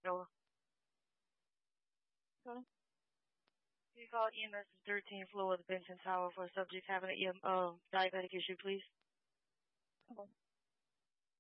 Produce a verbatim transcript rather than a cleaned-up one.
So, Okay. can you call E M S thirteen floor of the Benton Tower for a subject having a um, diabetic issue, please? Okay.